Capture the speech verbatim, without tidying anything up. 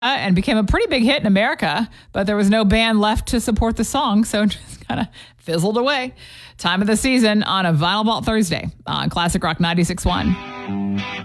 and became a pretty big hit in America, but there was no band left to support the song, so it just kind of fizzled away. Time of the season on a Vinyl Vault Thursday on Classic Rock ninety-six point one.